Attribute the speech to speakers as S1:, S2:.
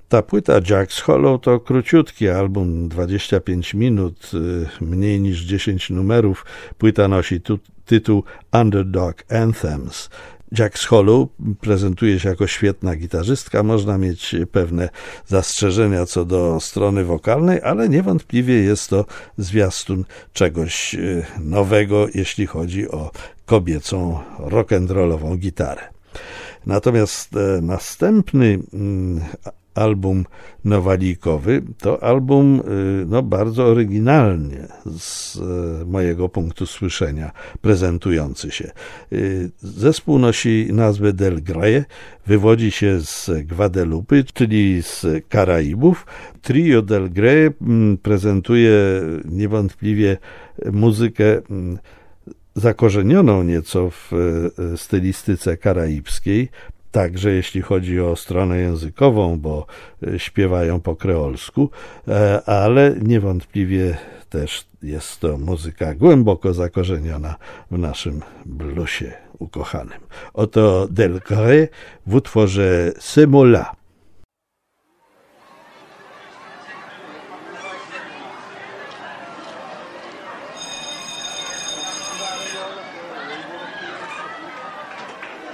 S1: Ta płyta Jack's Hollow to króciutki album, 25 minut, mniej niż 10 numerów. Płyta nosi tytuł Underdog Anthems. Jack's Hollow prezentuje się jako świetna gitarzystka. Można mieć pewne zastrzeżenia co do strony wokalnej, ale niewątpliwie jest to zwiastun czegoś nowego, jeśli chodzi o kobiecą rock'n'rollową gitarę. Natomiast następny album nowalikowy to album bardzo oryginalnie z mojego punktu słyszenia prezentujący się. Zespół nosi nazwę Del Grey, wywodzi się z Gwadelupy, czyli z Karaibów. Trio Del Grey prezentuje niewątpliwie muzykę zakorzenioną nieco w stylistyce karaibskiej, także jeśli chodzi o stronę językową, bo śpiewają po kreolsku, ale niewątpliwie też jest to muzyka głęboko zakorzeniona w naszym bluesie ukochanym. Oto Del Grey w utworze C'est Mola.